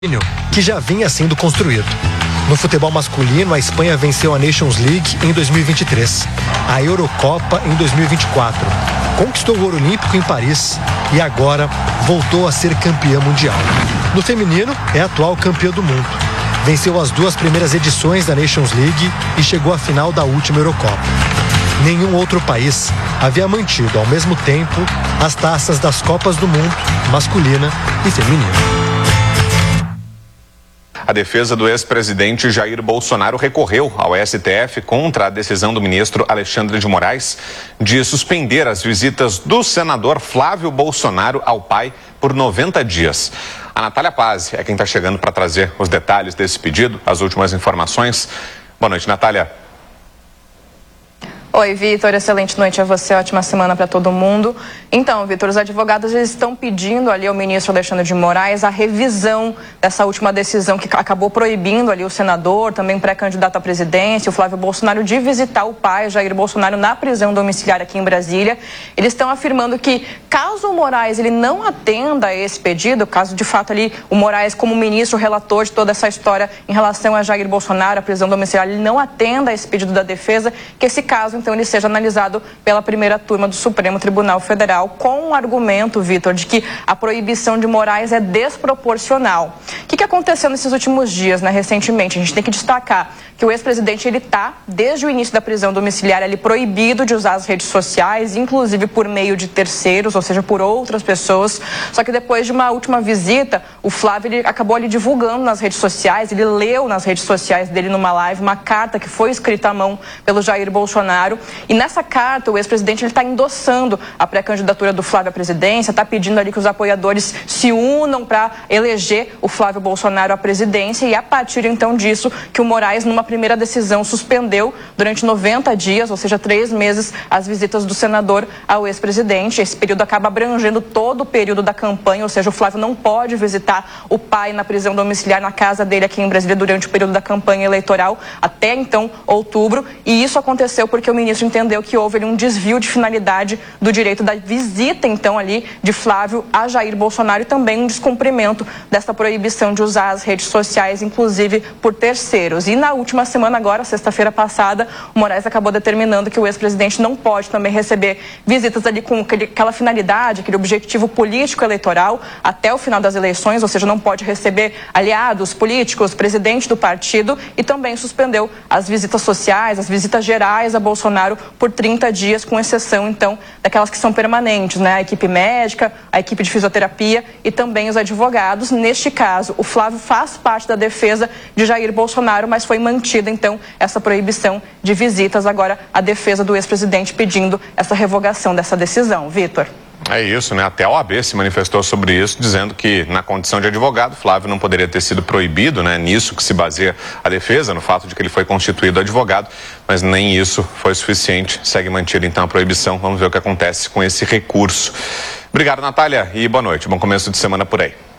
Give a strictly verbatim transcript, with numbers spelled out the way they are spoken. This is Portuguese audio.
que já vinha sendo construído. No futebol masculino, a Espanha venceu a Nations League em dois mil e vinte e três, a Eurocopa em dois mil e vinte e quatro, conquistou o ouro olímpico em Paris e agora voltou a ser campeã mundial. No feminino, é atual campeã do mundo. Venceu as duas primeiras edições da Nations League e chegou à final da última Eurocopa. Nenhum outro país havia mantido ao mesmo tempo as taças das Copas do Mundo, masculina e feminina. A defesa do ex-presidente Jair Bolsonaro recorreu ao S T F contra a decisão do ministro Alexandre de Moraes de suspender as visitas do senador Flávio Bolsonaro ao pai por noventa dias. A Natália Pazzi é quem está chegando para trazer os detalhes desse pedido, as últimas informações. Boa noite, Natália. Oi, Vitor, excelente noite a você, ótima semana para todo mundo. Então, Vitor, os advogados eles estão pedindo ali ao ministro Alexandre de Moraes a revisão dessa última decisão que acabou proibindo ali o senador, também pré-candidato à presidência, o Flávio Bolsonaro, de visitar o pai, Jair Bolsonaro, na prisão domiciliar aqui em Brasília. Eles estão afirmando que, caso o Moraes ele não atenda a esse pedido, caso de fato ali o Moraes, como ministro relator de toda essa história em relação a Jair Bolsonaro, a prisão domiciliar, ele não atenda a esse pedido da defesa, que esse caso então ele seja analisado pela primeira turma do Supremo Tribunal Federal, com o argumento, Vitor, de que a proibição de Moraes é desproporcional. O que, que aconteceu nesses últimos dias, né, recentemente? A gente tem que destacar que o ex-presidente ele está, desde o início da prisão domiciliar, ele proibido de usar as redes sociais, inclusive por meio de terceiros, ou seja, por outras pessoas. Só que depois de uma última visita, o Flávio ele acabou ali divulgando nas redes sociais, ele leu nas redes sociais dele numa live uma carta que foi escrita à mão pelo Jair Bolsonaro. E nessa carta, o ex-presidente está endossando a pré-candidatura do Flávio à presidência, está pedindo ali que os apoiadores se unam para eleger o Flávio Bolsonaro à presidência, e a partir então disso que o Moraes, numa primeira decisão, suspendeu durante noventa dias, ou seja, três meses, as visitas do senador ao ex-presidente. Esse período acaba abrangendo todo o período da campanha, ou seja, o Flávio não pode visitar o pai na prisão domiciliar, na casa dele aqui em Brasília, durante o período da campanha eleitoral, até então outubro, e isso aconteceu porque o ministro entendeu que houve ali um desvio de finalidade do direito da visita, então, ali, de Flávio a Jair Bolsonaro, e também um descumprimento dessa proibição de usar as redes sociais, inclusive por terceiros. E na última semana, agora, sexta-feira passada, o Moraes acabou determinando que o ex-presidente não pode também receber visitas ali com aquela finalidade, aquele objetivo político eleitoral até o final das eleições, ou seja, não pode receber aliados políticos, presidente do partido, e também suspendeu as visitas sociais, as visitas gerais a Bolsonaro por trinta dias, com exceção, então, daquelas que são permanentes, né? A equipe médica, a equipe de fisioterapia e também os advogados. Neste caso, o Flávio faz parte da defesa de Jair Bolsonaro, mas foi mantida, então, essa proibição de visitas. Agora, a defesa do ex-presidente pedindo essa revogação dessa decisão. Vitor. É isso, né? Até a O A B se manifestou sobre isso, dizendo que, na condição de advogado, Flávio não poderia ter sido proibido, né? Nisso que se baseia a defesa, no fato de que ele foi constituído advogado, mas nem isso foi suficiente. Segue mantida, então, a proibição. Vamos ver o que acontece com esse recurso. Obrigado, Natália, e boa noite. Bom começo de semana por aí.